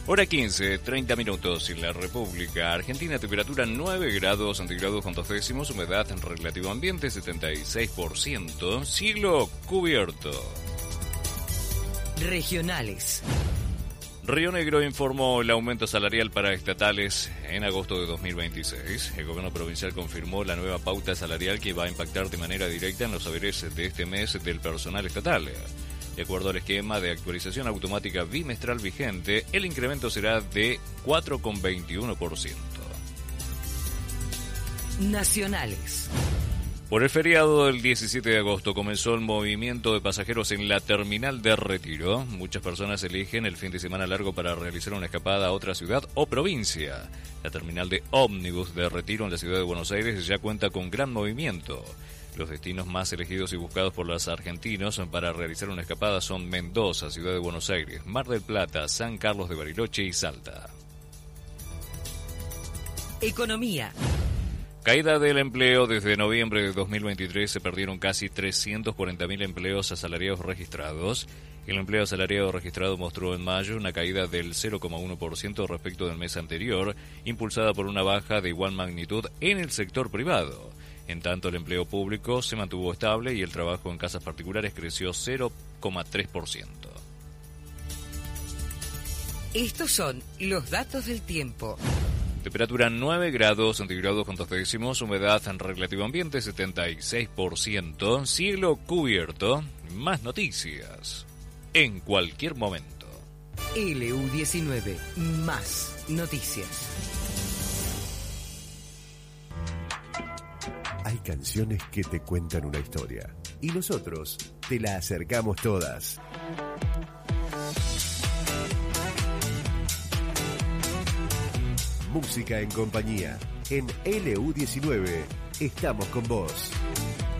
Hora 15, 30 minutos en la República Argentina, temperatura 9 grados centígrados con 2 décimos, humedad en relativo ambiente 76%, cielo cubierto. Regionales. Río Negro informó el aumento salarial para estatales en agosto de 2026. El gobierno provincial confirmó la nueva pauta salarial que va a impactar de manera directa en los saberes de este mes del personal estatal. De acuerdo al esquema de actualización automática bimestral vigente, el incremento será de 4,21%. Nacionales. Por el feriado del 17 de agosto comenzó el movimiento de pasajeros en la terminal de Retiro. Muchas personas eligen el fin de semana largo para realizar una escapada a otra ciudad o provincia. La terminal de ómnibus de Retiro en la ciudad de Buenos Aires ya cuenta con gran movimiento. Los destinos más elegidos y buscados por los argentinos para realizar una escapada son Mendoza, Ciudad de Buenos Aires, Mar del Plata, San Carlos de Bariloche y Salta. Economía. Caída del empleo. Desde noviembre de 2023 se perdieron casi 340.000 empleos asalariados registrados. El empleo asalariado registrado mostró en mayo una caída del 0,1% respecto del mes anterior, impulsada por una baja de igual magnitud en el sector privado. En tanto, el empleo público se mantuvo estable y el trabajo en casas particulares creció 0,3%. Estos son los datos del tiempo. Temperatura 9 grados centígrados con 2 décimos, humedad en relativo ambiente 76%, cielo cubierto. Más noticias en cualquier momento. LU19, más noticias. Hay canciones que te cuentan una historia y nosotros te la acercamos todas. Música en compañía. En LU19 estamos con vos.